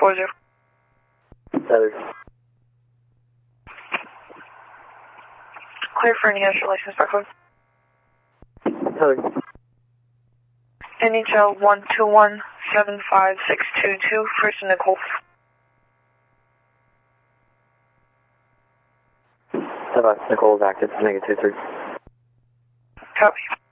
40. Heather. Clear for any extra license by code. Heather. NHL 121-75622, First and Nicole. 7 Nicole is active, negative 3. Copy.